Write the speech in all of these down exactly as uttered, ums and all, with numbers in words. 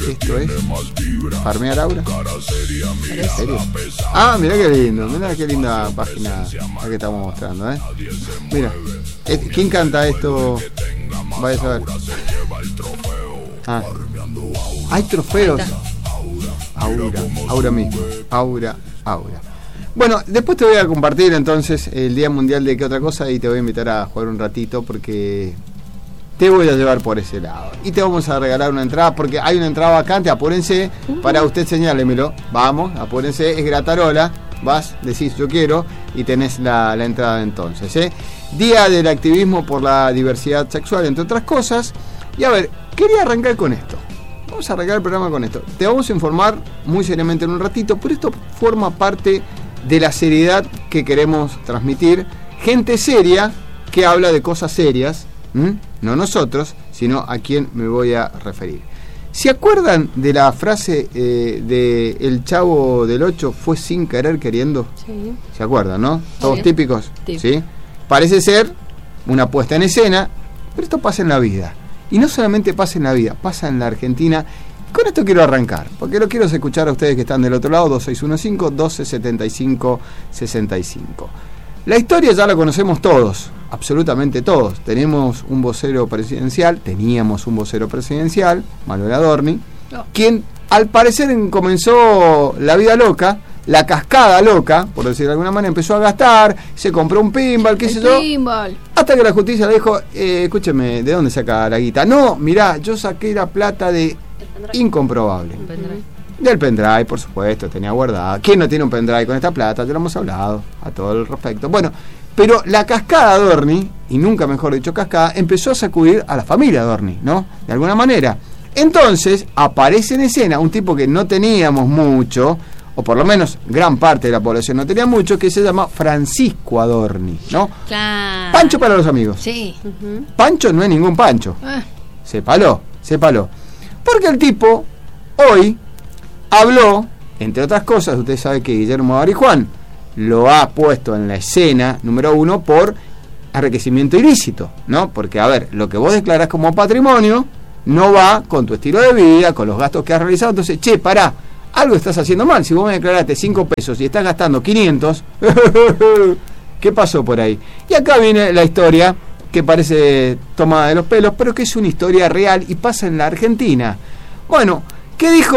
Esto es Farmear Aura. ¿En serio? Ah, mirá qué lindo, mirá qué linda página la que estamos mostrando, ¿eh? Mira, ¿quién canta esto? Vaya a saber. Ah, hay trofeos. Aura, Aura mismo. Aura, Aura. Bueno, después te voy a compartir entonces el Día Mundial de qué otra cosa y te voy a invitar a jugar un ratito porque te voy a llevar por ese lado. Y te vamos a regalar una entrada porque hay una entrada vacante, apúrense, para usted señálemelo. Vamos, apúrense, es gratarola, vas, decís yo quiero y tenés la, la entrada entonces, ¿eh? Día del activismo por la diversidad sexual, entre otras cosas. Y a ver, quería arrancar con esto. Vamos a arrancar el programa con esto. Te vamos a informar muy seriamente en un ratito, pero esto forma parte de la seriedad que queremos transmitir. Gente seria que habla de cosas serias, ¿m? No nosotros, sino a quien me voy a referir. ¿Se acuerdan de la frase eh, de El Chavo del Ocho fue sin querer queriendo? Sí. ¿Se acuerdan, no? Todos sí. Típicos. Sí. ¿Sí? Parece ser una puesta en escena, pero esto pasa en la vida. Y no solamente pasa en la vida, pasa en la Argentina. Con esto quiero arrancar, porque lo quiero escuchar a ustedes que están del otro lado, dos seis uno cinco, doce setenta y cinco, sesenta y cinco. La historia ya la conocemos todos, absolutamente todos. Tenemos un vocero presidencial, teníamos un vocero presidencial, Manuel Adorni, no. quien al parecer comenzó la vida loca, la cascada loca, por decir de alguna manera, empezó a gastar, se compró un pinball, qué sé yo, pinball. Hasta que la justicia le dijo, eh, escúcheme, ¿de dónde saca la guita? No, mirá, yo saqué la plata de incomprobable. Pendrive. Del pendrive, por supuesto, tenía guardada. ¿Quién no tiene un pendrive con esta plata? Ya lo hemos hablado a todo el respecto. Bueno, pero la cascada Adorni, y nunca mejor dicho cascada, empezó a sacudir a la familia Adorni, ¿no? De alguna manera. Entonces, aparece en escena un tipo que no teníamos mucho, o por lo menos gran parte de la población no tenía mucho, que se llama Francisco Adorni, ¿no? Claro. Pancho para los amigos. Sí. Uh-huh. Pancho no es ningún Pancho. Uh. Se paló, se paló. Porque el tipo, hoy, habló, entre otras cosas, usted sabe que Guillermo Barijuán lo ha puesto en la escena número uno por enriquecimiento ilícito, ¿no? Porque, a ver, lo que vos declarás como patrimonio no va con tu estilo de vida, con los gastos que has realizado. Entonces, che, pará, algo estás haciendo mal. Si vos me declaraste cinco pesos y estás gastando quinientos, ¿qué pasó por ahí? Y acá viene la historia que parece tomada de los pelos, pero que es una historia real y pasa en la Argentina. Bueno, ¿qué dijo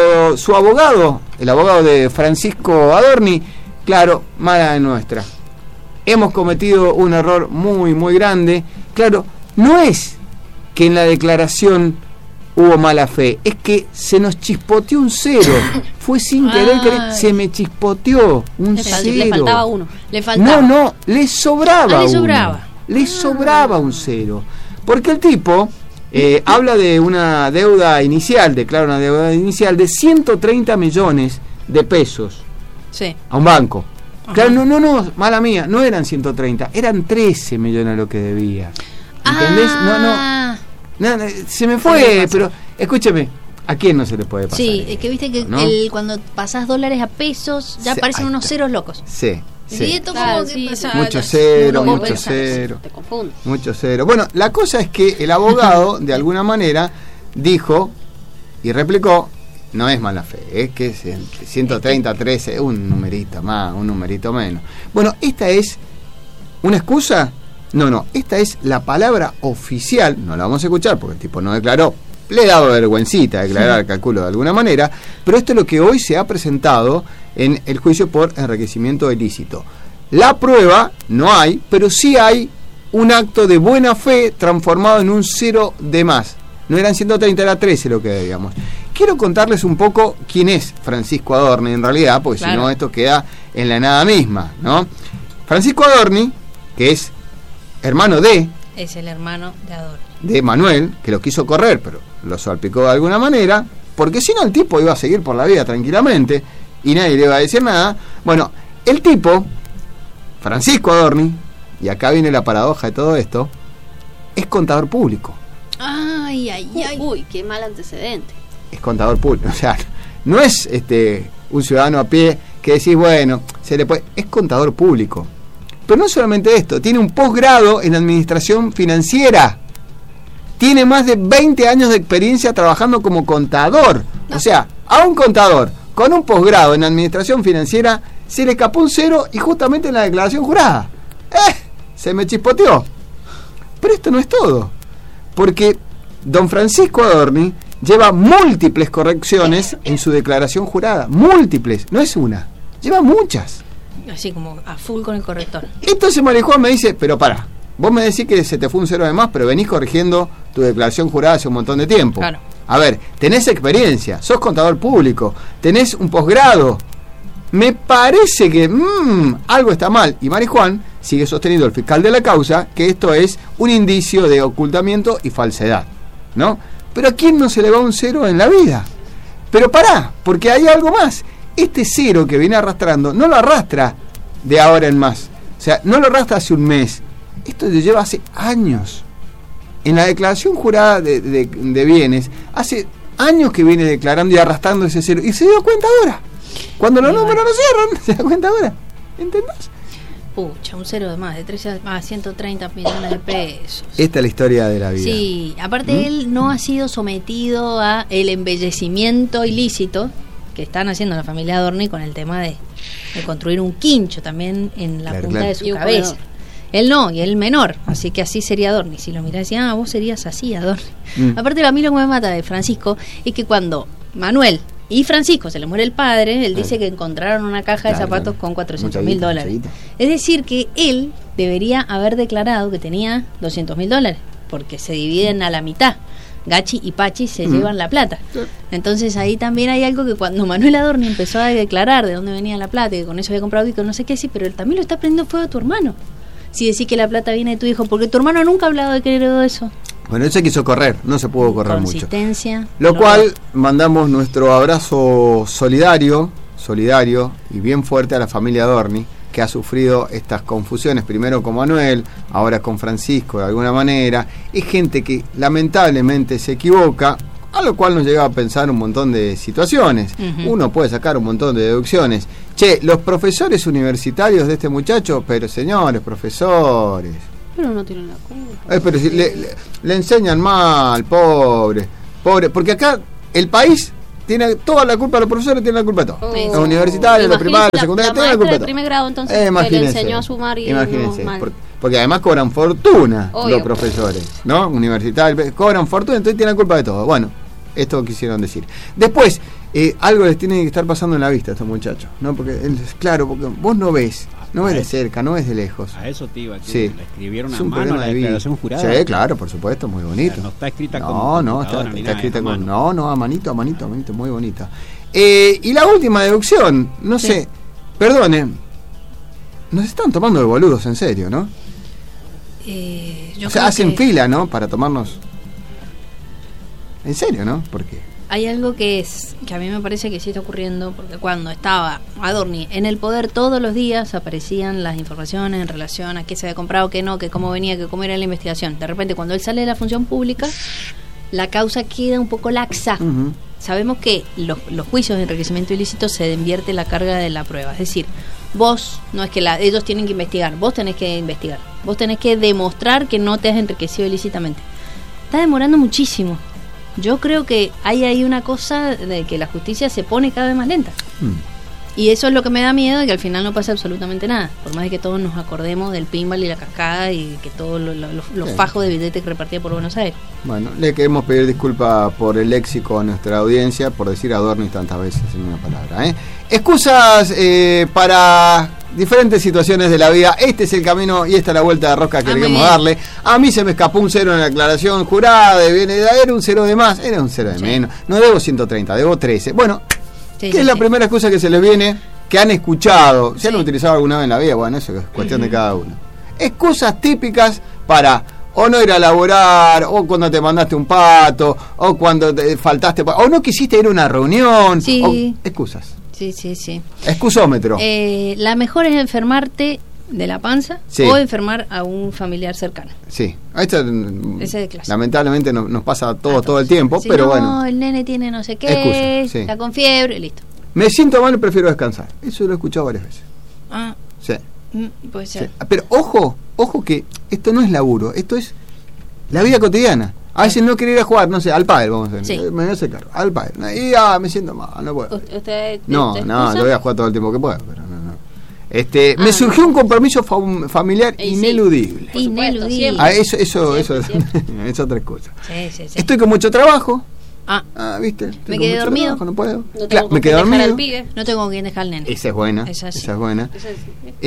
su abogado? El abogado de Francisco Adorni. Claro, mala de nuestra. Hemos cometido un error muy, muy grande. Claro, no es que en la declaración hubo mala fe, es que se nos chispoteó un cero. Fue sin querer, querer, se me chispoteó un le cero. Le faltaba uno. Le faltaba. No, no, le sobraba. Ah, le sobraba. Uno. Le sobraba un cero. Porque el tipo eh, habla de una deuda inicial, declara una deuda inicial de ciento treinta millones de pesos. Sí. A un banco. Ajá. Claro, no, no, no, mala mía, no eran ciento treinta, eran trece millones lo que debía. ¿Entendés? Ah. No, no, no, se me fue, pero escúcheme, ¿a quién no se le puede pasar? Sí, es que viste que ¿no? el, cuando pasás dólares a pesos ya sí, aparecen unos ceros locos. Sí. Sí. Y esto claro, como sí, que pasa, mucho cero, no, mucho cero, te confundes. Mucho cero. Bueno, la cosa es que el abogado, de alguna manera, dijo y replicó, no es mala fe, es que ciento treinta, trece, un numerito más, un numerito menos. Bueno, ¿esta es una excusa? No, no, esta es la palabra oficial, no la vamos a escuchar porque el tipo no declaró, le he dado vergüencita declarar, calculo de alguna manera, pero esto es lo que hoy se ha presentado en el juicio por enriquecimiento ilícito. La prueba no hay, pero sí hay un acto de buena fe transformado en un cero de más. No eran ciento treinta, era trece lo que debíamos. Quiero contarles un poco quién es Francisco Adorni en realidad, porque claro. Si no esto queda en la nada misma, ¿no? Francisco Adorni, que es hermano de... Es el hermano de Adorni. De Manuel, que lo quiso correr, pero lo salpicó de alguna manera, porque si no el tipo iba a seguir por la vida tranquilamente y nadie le iba a decir nada. Bueno, el tipo, Francisco Adorni, y acá viene la paradoja de todo esto, es contador público. Ay, ay, ay. Uy, qué mal antecedente. Es contador público, o sea, no es este un ciudadano a pie que decís, bueno, se le puede, es contador público. Pero no solamente esto, tiene un posgrado en administración financiera. tiene más de veinte años de experiencia trabajando como contador. O sea, a un contador con un posgrado en administración financiera se le escapó un cero y justamente en la declaración jurada. ¡Eh! Se me chispoteó. Pero esto no es todo. Porque don Francisco Adorni lleva múltiples correcciones en su declaración jurada. Múltiples, no es una. Lleva muchas. Así como a full con el corrector. Entonces Marijuán me dice, pero pará, vos me decís que se te fue un cero de más, pero venís corrigiendo tu declaración jurada hace un montón de tiempo. Claro. A ver, tenés experiencia, sos contador público, tenés un posgrado. Me parece que mmm, algo está mal. Y Marijuán sigue sosteniendo, el fiscal de la causa, que esto es un indicio de ocultamiento y falsedad, ¿no? Pero ¿a quién no se le va un cero en la vida? Pero pará, porque hay algo más. Este cero que viene arrastrando no lo arrastra de ahora en más. O sea, no lo arrastra hace un mes. Esto lo lleva hace años. En la declaración jurada de, de, de bienes, hace años que viene declarando y arrastrando ese cero. Y se dio cuenta ahora. Cuando los números no cierran, se da cuenta ahora. ¿Entendés? Pucha, un cero de más, de trece a ciento treinta millones de pesos. Esta es la historia de la vida. Sí, aparte ¿Mm? él no ha sido sometido a el embellecimiento ilícito que están haciendo la familia Adorni con el tema de, de construir un quincho también en la claro, punta claro. de su cabeza. Él no, y él menor, así que así sería Adorni. Si lo mirás, decía, ah, vos serías así, Adorni. Mm. Aparte, a mí lo que me mata de Francisco es que cuando Manuel y Francisco se le muere el padre, él dice que encontraron una caja claro, de zapatos claro. con cuatrocientos mil dólares. Es decir, que él debería haber declarado que tenía doscientos mil dólares, porque se dividen a la mitad. Gachi y Pachi se mm. llevan la plata. Sí. Entonces ahí también hay algo que cuando Manuel Adorni empezó a declarar de dónde venía la plata y que con eso había comprado y que no sé qué, sí, pero él también lo está prendiendo fuego a tu hermano. Si decís que la plata viene de tu hijo, porque tu hermano nunca ha hablado de que heredó eso. Bueno, él se quiso correr, no se pudo correr Consistencia, mucho. Lo cual, no. mandamos nuestro abrazo solidario, solidario y bien fuerte a la familia Adorni, que ha sufrido estas confusiones, primero con Manuel, ahora con Francisco de alguna manera. Es gente que lamentablemente se equivoca, a lo cual nos llega a pensar un montón de situaciones. Uh-huh. Uno puede sacar un montón de deducciones. Che, los profesores universitarios de este muchacho, pero señores, profesores... Pero no tienen la culpa. Eh, pero si le, le, le enseñan mal, pobre, pobre, porque acá el país tiene toda la culpa, los profesores tienen la culpa de todo. Oh. Los universitarios, los primarios, los secundarios, tienen la culpa de todo. Primer grado, entonces, eh, que le enseñó a sumar y imagínense, no, por, porque además cobran fortuna. Obvio. Los profesores, ¿no? Universitarios, cobran fortuna, entonces tienen la culpa de todo. Bueno, esto quisieron decir. Después, eh, algo les tiene que estar pasando en la vista a estos muchachos, ¿no? Porque es claro, porque vos no ves. No es de cerca, no es de lejos. A eso te iba, que sí. le escribieron a mano la declaración jurada. Sí, claro, por supuesto, muy bonito. O sea, no está escrita no, con no, está, está nada, escrita con no, no, a manito, a manito, a manito, muy bonita. Eh, y la última deducción, no sí. sé, perdone, nos están tomando de boludos en serio, ¿no? Eh, yo o sea, hacen que... fila, ¿no? Para tomarnos en serio, ¿no? Porque hay algo que es que a mí me parece que sí está ocurriendo, porque cuando estaba Adorni en el poder todos los días aparecían las informaciones en relación a qué se había comprado, qué no, que cómo venía, que cómo era la investigación. De repente cuando él sale de la función pública, la causa queda un poco laxa. Uh-huh. Sabemos que los, los juicios de enriquecimiento ilícito se invierte la carga de la prueba, es decir, vos, no es que la, ellos tienen que investigar, vos tenés que investigar, vos tenés que demostrar que no te has enriquecido ilícitamente. Está demorando muchísimo. Yo creo que hay ahí una cosa de que la justicia se pone cada vez más lenta. Mm. Y eso es lo que me da miedo, de que al final no pase absolutamente nada. Por más de que todos nos acordemos del pinball y la cascada y que todos lo, lo, los sí. fajos de billetes que repartía por Buenos Aires. Bueno, le queremos pedir disculpas por el léxico a nuestra audiencia, por decir Adorni tantas veces en una palabra. ¿eh? Excusas eh, para diferentes situaciones de la vida. Este es el camino y esta es la vuelta de rosca que ah, queremos darle. A mí se me escapó un cero en la declaración jurada, de viene, era un cero de más, era un cero de sí. menos. No debo ciento treinta, debo trece. Bueno, sí, ¿qué sí, es la sí. primera excusa que se les viene? Que han escuchado, si sí. han utilizado alguna vez en la vida, bueno, eso es cuestión uh-huh. de cada uno. Excusas típicas para o no ir a laborar, o cuando te mandaste un pato, o cuando te faltaste, o no quisiste ir a una reunión. Sí. O, excusas. Sí, sí, sí. Excusómetro. Eh, la mejor es enfermarte de la panza sí. o enfermar a un familiar cercano. Sí. Esto, ese de clase. Lamentablemente no, nos pasa a todos, a todo el tiempo, si pero no, bueno. El nene tiene no sé qué, excusa, sí. está con fiebre, listo. Me siento mal y prefiero descansar. Eso lo he escuchado varias veces. Ah. Sí. Mm, puede ser. Sí. Pero ojo, ojo que esto no es laburo, esto es la vida cotidiana. A veces no quiero ir a jugar, no sé, al pádel, vamos a ver. Sí. Me voy a hacer cargo, al pádel. Y ah, me siento mal, no puedo. ¿Usted, no, te no, lo voy a jugar todo el tiempo que pueda, pero no, no. Este, ah, me surgió no. un compromiso fam- familiar y ineludible. Sí, ineludible. Ah, eso, eso, siempre, eso siempre. es otra cosa. Sí, sí, sí. Estoy con mucho trabajo. Ah, ah ¿viste? Estoy me con quedé mucho dormido. Trabajo, no puedo. No claro, me quedé dormido. Al pibe. No tengo con quién dejar al nene. Esa es buena. Esa, esa sí. es buena. Esa es,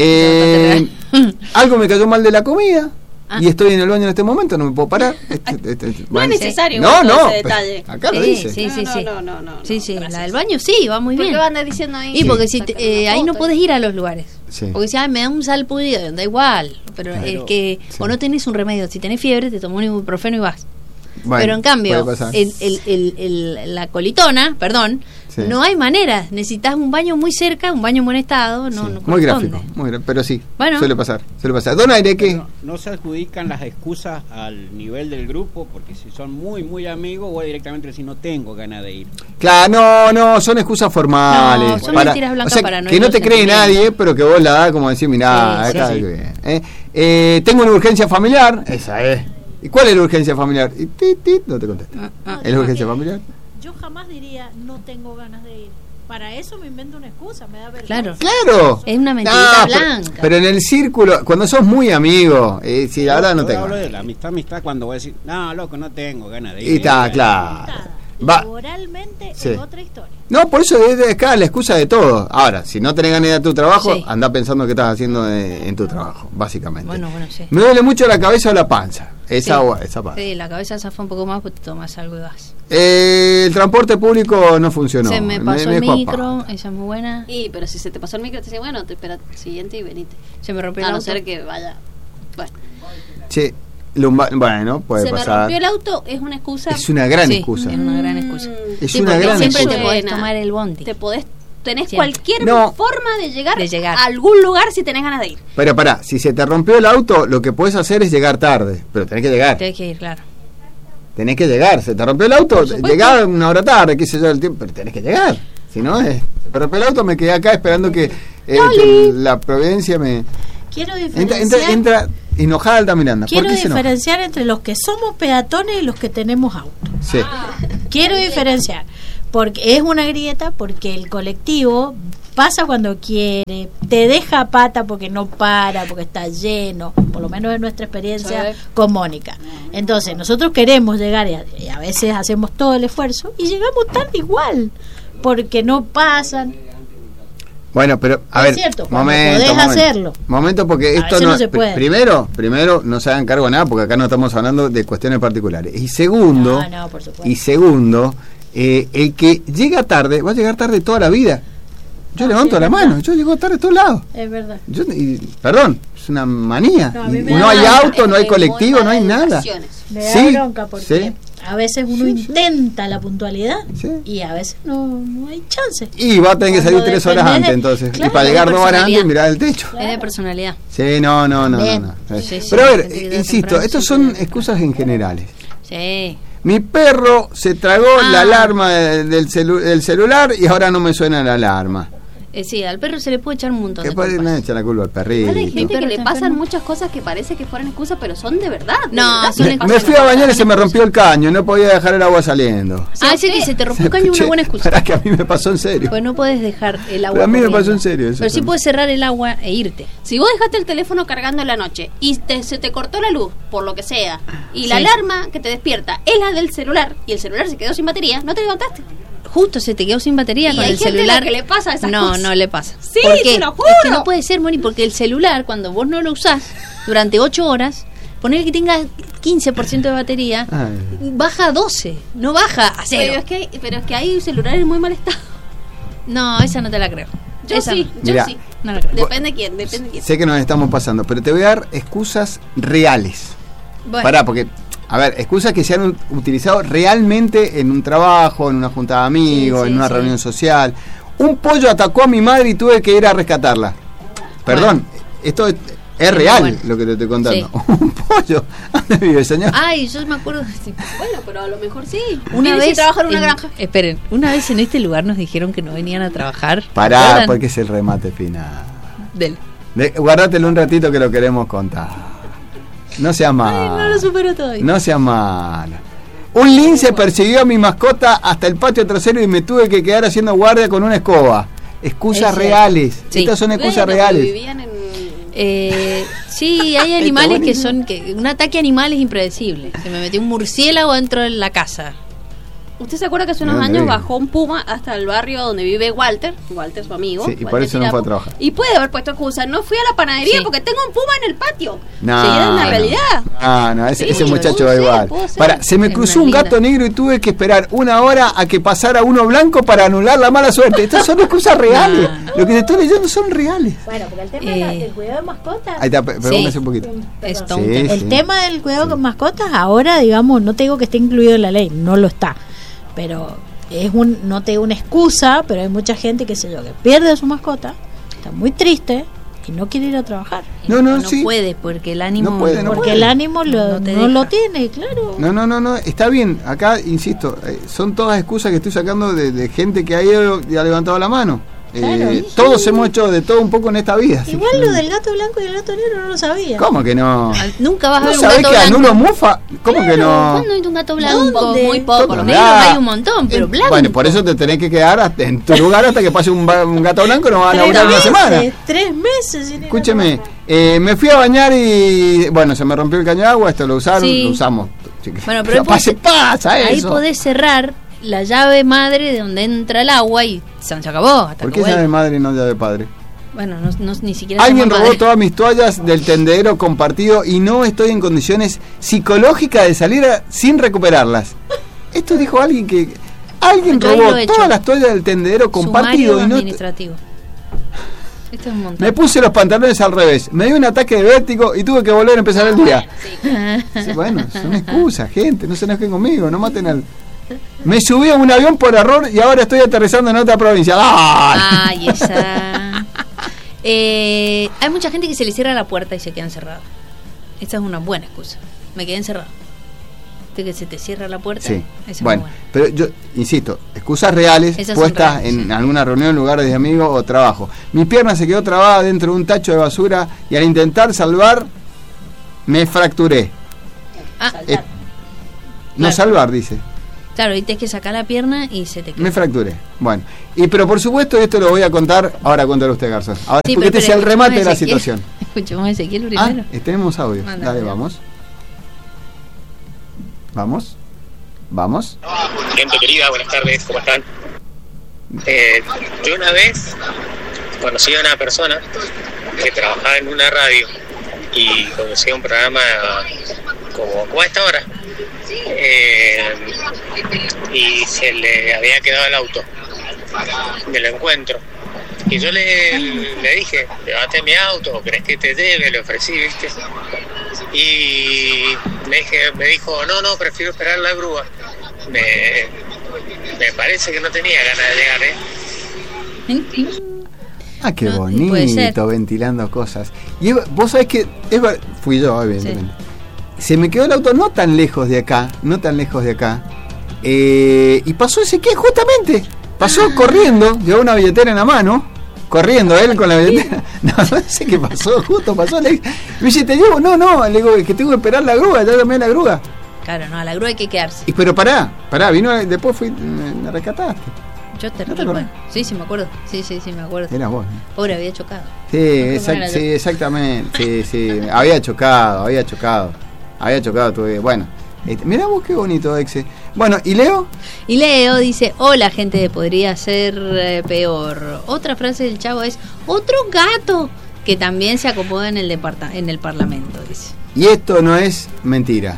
eh, algo me cayó mal de la comida. Ah. Y estoy en el baño en este momento, no me puedo parar. Este, este, este, no bueno. es necesario no, no, ese detalle. Acá sí, lo dice. Sí, sí, no, sí. No, no, no, no. Sí, sí, gracias. la del baño sí, va muy ¿Por bien. qué van diciendo ahí? Y Sí. porque si te, eh, ahí no podés ir a los lugares. Sí. Porque si ah, me da un salpullido, da igual. Pero Claro. es que, Sí. o no tenés un remedio. Si tenés fiebre, te tomás un ibuprofeno y vas. Bueno, pero en cambio, puede pasar. el, el, el, el, la colitona, perdón, Sí. no hay manera. Necesitas un baño muy cerca, un baño en buen estado. No, Sí, no muy corresponde. gráfico, muy gra- pero sí, Bueno. suele pasar, suele pasar. Don Aire, ¿qué? No, no se adjudican las excusas al nivel del grupo, porque si son muy, muy amigos, voy directamente a decir no tengo ganas de ir. Claro, no, no, son excusas formales. No, son mentiras blancas o sea, para no que ir no los te cree sentimientos. nadie, pero que vos la das como decir, mirá, Sí, sí, acá, sí. qué bien. Eh, eh, tengo una urgencia familiar, esa es. ¿Y cuál es la urgencia familiar? Y tit, tit, no te contesta. Ah, ah. ¿Es la urgencia familiar? Yo jamás diría no tengo ganas de ir. Para eso me invento una excusa, me da vergüenza. Claro. Claro. Es una mentirita No, pero- blanca. Pero, en el círculo, cuando sos muy amigo, eh, si la verdad no Yo tengo. hablo de la amistad, amistad cuando voy a decir, no, loco, no tengo ganas de ir. Y está, Eh, claro. Nada. Va. Laboralmente Sí. es otra historia. No, por eso es de acá la excusa de todo. Ahora, si no tenés ganas de ir a tu trabajo, Sí. andá pensando qué estás haciendo en, en tu trabajo, básicamente. Bueno, bueno, sí. Me duele mucho la cabeza o la panza. Esa, Sí. o- esa parte. Sí, la cabeza zafa un poco más, pues te tomas algo y vas. Eh, el transporte público no funcionó. se me pasó el dejó a micro, pata. esa es muy buena. Y, pero si se te pasó el micro, te dice, bueno, te espera el siguiente y venite. Se me rompió el A no auto. ser que vaya. Bueno, Che, lumba- bueno, puede se me pasar. rompió el auto, es una excusa. Es una gran Sí, excusa. Es una gran excusa. Es Sí, una porque gran siempre excusa. te podés Buena. tomar el bondi. Te podés, tenés Siempre. cualquier No. forma de llegar, De llegar. a algún lugar si tenés ganas de ir. Pero pará, si se te rompió el auto, lo que puedes hacer es llegar tarde. Pero tenés que llegar. Tenés que ir, claro. Tenés que llegar. Se te rompió el auto, Por supuesto. llegá una hora tarde, qué sé yo, el tiempo. Pero tenés que llegar. Si no, es. Se me rompió el auto, me quedé acá esperando que, eh, que la providencia me. Quiero Entra, diferenciar, entra, entra enojada Alta Miranda. quiero ¿Por qué se enoja? diferenciar entre los que somos peatones y los que tenemos auto. Sí. Quiero diferenciar. Porque es una grieta, porque el colectivo pasa cuando quiere, te deja pata porque no para, porque está lleno, por lo menos en nuestra experiencia Sí. con Mónica. Entonces, nosotros queremos llegar y a, y a veces hacemos todo el esfuerzo y llegamos tarde igual, porque no pasan. Bueno, pero a Es ver, cierto, cuando momento, podés momento, hacerlo. momento porque A esto veces no, no se puede. primero, primero no se hagan cargo de nada porque acá no estamos hablando de cuestiones particulares. Y segundo, No, no, por supuesto. y segundo, eh, el que llega tarde va a llegar tarde toda la vida. Yo No, levanto sí, es la verdad. mano, yo llego tarde a todos lados. Es verdad. Yo, y, perdón, es una manía. No, a mí Y me no da hay bronca, auto, no hay Es colectivo, muy no hay mala nada. educación. Me da Sí, bronca porque sí. a veces uno Sí, sí. intenta la puntualidad Sí. y a veces no, no hay chance. Y va a tener que salir Cuando tres horas dependés antes de- entonces. Claro, y para de llegar dos horas antes personalidad. y mirar el techo. Es de personalidad. Sí, no, no, no, no, Bien. no. Sí, sí, Pero a ver, gente que eh, da insisto, temprano estos siempre son da excusas en generales. Sí. Mi perro se tragó Ah. la alarma de- del, celu- del celular y ahora no me suena la alarma. Eh, sí, al perro se le puede echar un montón Que de padre culpas. no echa la culpa al perrito. Igual hay gente perro que le está pasan enfermo. muchas cosas que parece que fueran excusas, pero son de verdad. de No, verdad, son le Me, pasan me fui a cosas. bañar y se me rompió el caño, no podía dejar el agua saliendo. Ah, ese que se te rompió un caño es Che, una buena excusa. pará, que a mí me pasó en serio. Pues no puedes dejar el agua. Pero a mí me corriendo. pasó en serio eso Pero sí también. puedes cerrar el agua e irte. Si vos dejaste el teléfono cargando en la noche y te- se te cortó la luz, por lo que sea, y la Sí. alarma que te despierta es la del celular y el celular se quedó sin batería, no te levantaste. Justo se te quedó sin batería Y con hay el gente a la celular. que le pasa esas no, cosas. no le pasa. Sí, ¿Por qué? te lo juro. Es que no puede ser, Moni, porque el celular, cuando vos no lo usás durante ocho horas, poner que tenga quince por ciento de batería, Ay. baja a doce, no baja a cero. Pero es, que, pero es que hay celulares en muy mal estado. No, esa no te la creo. Yo Esa sí, no. yo Mirá. sí. No la creo. Depende de quién, depende de quién. Sé que nos estamos pasando, pero te voy a dar excusas reales. Bueno, Pará, porque, a ver, excusas que se han u- utilizado realmente en un trabajo, en una junta de amigos, Sí, sí, en una sí. reunión social. Un pollo atacó a mi madre y tuve que ir a rescatarla. Perdón, esto es, es real bueno. lo que te estoy contando. Un pollo. ¿Dónde vive, señor? Ay, yo me acuerdo. sí. Bueno, pero a lo mejor sí. Una Viene vez. sin trabajar en una en- granja. Esperen, una vez en este lugar nos dijeron que no venían a trabajar. Pará, ¿Recuerdan? porque es el remate final. Del. De- guardátelo un ratito que lo queremos contar. No seas Ay, malo. no lo supero todavía. No seas malo. Un lince persiguió a mi mascota hasta el patio trasero y me tuve que quedar haciendo guardia con una escoba. Excusas Es reales. sí. Estas son excusas Bueno, reales. vivían en... Eh, sí, hay animales que buenísimo. son que un ataque animal es impredecible. Se me metió un murciélago dentro de la casa. ¿Usted se acuerda que hace unos No, años no diga. bajó un puma hasta el barrio donde vive Walter? Walter, su amigo. Sí, y por Walter eso no fue a Tirapu. trabajar. Y puede haber puesto excusa. No fui a la panadería Sí. porque tengo un puma en el patio. No, Sí, era una no. realidad. Ah, no, ese, Sí, ese muchacho pudo va ser, igual. pudo ser. Para, se me Es cruzó una un gato linda. negro y tuve que esperar una hora a que pasara uno blanco para anular la mala suerte. Estas son excusas reales. No, no. Lo que te estoy leyendo son reales. Bueno, porque el tema Eh, de la- del cuidado de mascotas. Ahí está, pe- Sí. pregúntese un poquito. Es Perdón. todo un Sí, tema. El sí. tema del cuidado con mascotas ahora, digamos, no te digo que esté incluido en la ley, no lo está, pero es un, no te digo una excusa, pero hay mucha gente, qué sé yo, que pierde a su mascota, está muy triste y no quiere ir a trabajar, No, no, no sí. puede porque el ánimo No puede, no porque puede. el ánimo lo- No te no lo deja. tiene, claro. No, no, no, no, está bien. Acá, insisto, eh, son todas excusas que estoy sacando de, de gente que ha ido y ha levantado la mano. Eh, Claro, sí. todos hemos hecho de todo un poco en esta vida. así Igual que- lo del gato blanco y el gato negro no lo sabía. ¿Cómo que no? Nunca vas a ¿No ver un sabés gato que blanco. anulo mufa? ¿Cómo que no? ¿Cuándo hay un gato blanco? ¿Dónde? Muy poco. ¿Cómo? Los negros Ah, hay un montón, pero eh, blanco. Bueno, por eso te tenés que quedar hasta- en tu lugar hasta que pase un, ba- un gato blanco, no van a Tres laburar una meses, semana. tres meses sin ir a Escúcheme, trabajar. eh, me fui a bañar y bueno, se me rompió el caño de agua, esto lo usaron, Sí. lo usamos. Bueno, pero ahí pase, podés- pasa Ahí eso. podés cerrar la llave madre de donde entra el agua y se se acabó. Hasta ¿Por que qué vuelva. llave madre y no llave padre? Bueno, no, no- ni siquiera se Alguien llama robó madre. todas mis toallas del tendedero compartido y no estoy en condiciones psicológicas de salir a- sin recuperarlas. Esto dijo alguien que... Alguien Yo ahí robó lo he hecho. todas las toallas del tendedero compartido Sumario y no... administrativo. Esto es un montón. Me puse los pantalones al revés, me dio un ataque de vértigo y tuve que volver a empezar el día. Sí, bueno, son excusas, gente, no se enojen conmigo, no maten al... Me subí a un avión por error y ahora estoy aterrizando en otra provincia. ¡Ay! Ay, esa. Eh, hay mucha gente que se le cierra la puerta y se queda encerrado. Esta es una buena excusa. Me quedé encerrado. De que se te cierra la puerta. Sí, esa es bueno, muy buena. pero yo insisto, excusas reales Esas son puestas reales, en sí. alguna reunión, lugares de amigos o trabajo. Mi pierna se quedó trabada dentro de un tacho de basura y al intentar salvar me fracturé. Ah, Eh, no Claro. salvar, dice. claro, y tienes que sacar la pierna y se te queda. Me fracturé. Bueno, y pero por supuesto esto lo voy a contar. Ahora cuéntalo usted, Garzón. Ahora, Sí, porque pero este es el espere, remate de la escuchemos a situación. Ezequiel. Escuchemos a Ezequiel Ah, primero. eh, tenemos audio. Mándalo, Dale, ya. vamos. Vamos. Vamos. Gente querida, buenas tardes, ¿cómo están? Eh, yo una vez conocí a una persona que trabajaba en una radio y conducía un programa como, como a esta hora. Eh, y se le había quedado el auto. Me lo encuentro. Y yo le, le dije, llévate mi auto, ¿crees que te lleve? Le ofrecí, ¿viste? Y me, dije, me dijo, no, no, prefiero esperar la grúa. Me, me parece que no tenía ganas de llegar, ¿eh? Ah, qué No, puede ser. bonito, ventilando cosas. Y es- vos sabés que es ver- fui yo, evidentemente. Se me quedó el auto no tan lejos de acá, no tan lejos de acá. Eh, y pasó ese que justamente, pasó Ah. corriendo, llevó una billetera en la mano, corriendo él con la billetera. No, no sé qué pasó, justo pasó. Le dije, me dice, te llevo, no, no, le digo, es que tengo que esperar la grúa, ya llamé a la grúa. Claro, no, a la grúa hay que quedarse. Y pero pará, pará, vino, después fui, me, me rescataste. Yo te ¿No te recuerdo. acordás? Sí, sí, me acuerdo. Sí, sí, sí, me acuerdo. Eras vos, ¿no? Pobre, había chocado. Sí, Porque exact- no era sí, yo. exactamente. Sí, sí. Había chocado, había chocado. Había chocado. Tuve, bueno, este, mirá vos qué bonito, Exe. Bueno, ¿y Leo? Y Leo dice, hola gente, podría ser eh, peor. Otra frase del chavo es, otro gato, que también se acomoda en el, departa en el parlamento, dice. Y esto no es mentira.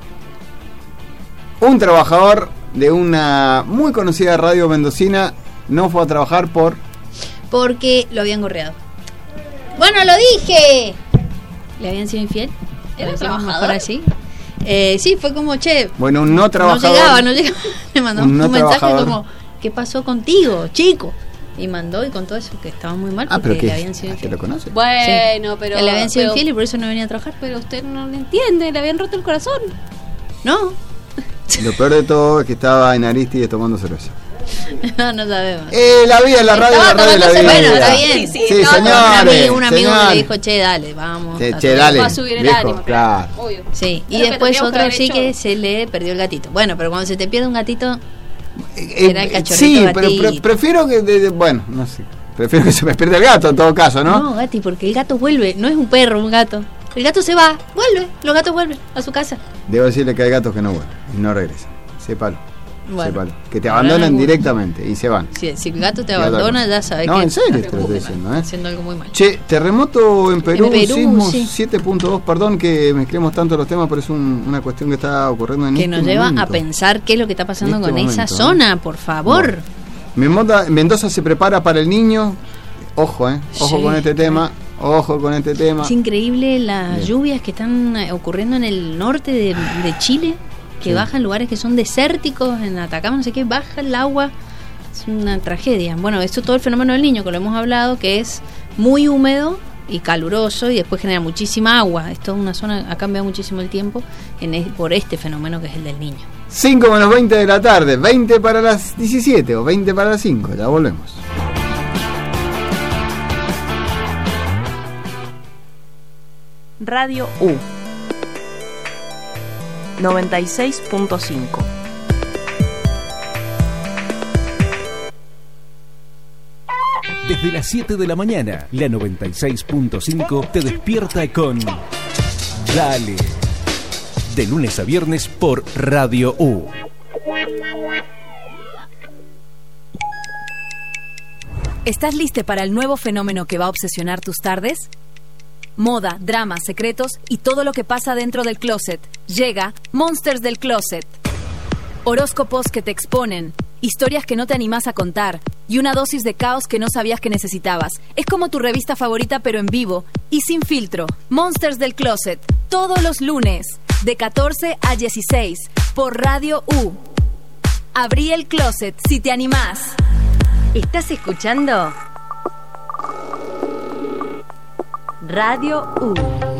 Un trabajador de una muy conocida radio mendocina no fue a trabajar por... Porque lo habían gorreado. Bueno, lo dije. ¿Le habían sido infiel? ¿Era ¿Lo decimos trabajador? mejor así? Eh, sí, fue como, che, Bueno, un no trabajador. no llegaba, no llegaba. Le mandó Un un, no mensaje trabajador. como, ¿qué pasó contigo, chico? Y mandó y contó eso, que estaba muy mal Ah, porque pero que le habían sido ¿te infiel. lo conoce? Bueno, pero... le habían sido pero, infiel y por eso no venía a trabajar. pero usted no lo entiende, le habían roto el corazón. No, Lo peor de todo es que estaba en Aristides tomando cerveza. No, no sabemos. Eh, la vida, la radio, la radio, la vida. Bueno, está bien. Sí, Sí, señores. Un amigo, un amigo señor. le dijo, che, dale, vamos. Che, está che, todo dale. Va a subir el viejo, ánimo, claro. obvio. Sí, y Es lo que después tendríamos que otro haber sí hecho. que se le perdió el gatito. Bueno, pero cuando se te pierde un gatito, Eh, Era el cachorrito sí, pero gatito. pre- prefiero que. de- de- bueno, no sé. Prefiero que se me pierda el gato en todo caso, ¿no? no, Gati, porque el gato vuelve, no es un perro, un gato. El gato se va, vuelve, los gatos vuelven a su casa. Debo decirle que hay gatos que no vuelven y no regresan. Sépalo. Bueno, Sépalo. Que te habrá abandonan algún- directamente y se van. Si, si el gato te Y otra abandona, cosa. ya sabes No, que en serio está te lo estoy diciendo, ¿eh? haciendo algo muy mal. Che, terremoto en Perú, En Perú, sismo sí. siete punto dos, perdón que mezclemos tanto los temas, pero es un- una cuestión que está ocurriendo en Que este nos lleva momento. a pensar qué es lo que está pasando En este con esa momento, ¿eh? zona, por favor. Bueno. Mendoza, Mendoza se prepara para el niño. Ojo, eh. Ojo Sí. con este tema. Ojo con este tema. Es increíble las Bien. lluvias que están eh, ocurriendo en el norte de, de Chile, que Sí. bajan lugares que son desérticos, en Atacama, no sé qué, baja el agua. Es una tragedia. Bueno, esto todo el fenómeno del niño, que lo hemos hablado, que es muy húmedo y caluroso y después genera muchísima agua. Esto es una zona, ha cambiado muchísimo el tiempo en es- por este fenómeno que es el del niño. cinco menos veinte de la tarde. veinte para las diecisiete o veinte para las cinco. Ya volvemos. Radio U noventa y seis punto cinco. Desde las siete de la mañana, la noventa y seis punto cinco te despierta con Dale. De lunes a viernes por Radio U. ¿Estás listo para el nuevo fenómeno que va a obsesionar tus tardes? Moda, dramas, secretos y todo lo que pasa dentro del closet. Llega Monsters del Closet. Horóscopos que te exponen, historias que no te animás a contar y una dosis de caos que no sabías que necesitabas. Es como tu revista favorita pero en vivo y sin filtro. Monsters del Closet, todos los lunes, de catorce a dieciséis, por Radio U. Abrí el closet si te animás. ¿Estás escuchando? Radio U.